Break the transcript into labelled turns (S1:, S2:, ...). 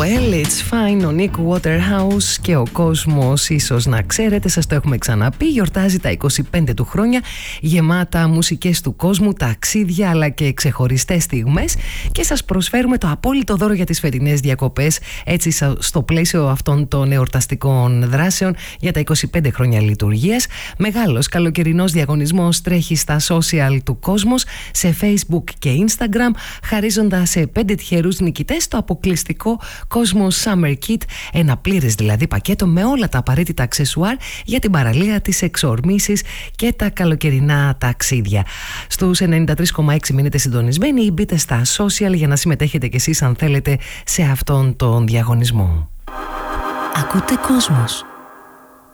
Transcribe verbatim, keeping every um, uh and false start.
S1: Well, it's fine, ο Nick Waterhouse και ο κόσμος, ίσως να ξέρετε, σας το έχουμε ξαναπεί, γιορτάζει τα είκοσι πέντε του χρόνια, γεμάτα μουσικές του κόσμου, ταξίδια αλλά και ξεχωριστές στιγμές, και σας προσφέρουμε το απόλυτο δώρο για τις φετινές διακοπές, έτσι στο πλαίσιο αυτών των εορταστικών δράσεων για τα είκοσι πέντε χρόνια λειτουργίας. Μεγάλος καλοκαιρινός διαγωνισμός τρέχει στα social του κόσμος, σε Facebook και Instagram, χαρίζοντας σε πέντε τυχερούς νικητές το αποκλειστικό Cosmos Summer Kit, ένα πλήρες δηλαδή πακέτο με όλα τα απαραίτητα αξεσουάρ για την παραλία, τις εξορμήσεις και τα καλοκαιρινά ταξίδια. Στους ενενήντα τρία κόμμα έξι μείνετε συντονισμένοι ή μπείτε στα social για να συμμετέχετε κι εσείς αν θέλετε σε αυτόν τον διαγωνισμό.
S2: Ακούτε Κόσμος.